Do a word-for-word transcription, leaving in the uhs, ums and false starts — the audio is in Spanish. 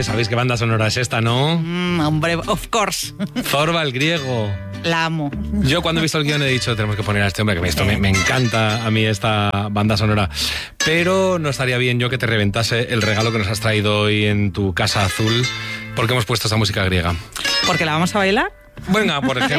Hombre, ¿sabéis qué banda sonora es esta, no? Mm, hombre, of course. Zorba el griego. La amo. Yo cuando he visto el guión he dicho, tenemos que poner a este hombre, que esto me, me encanta a mí esta banda sonora. Pero no estaría bien yo que te reventase el regalo que nos has traído hoy en tu casa azul, porque hemos puesto esta música griega. ¿Porque la vamos a bailar? Venga, por ejemplo.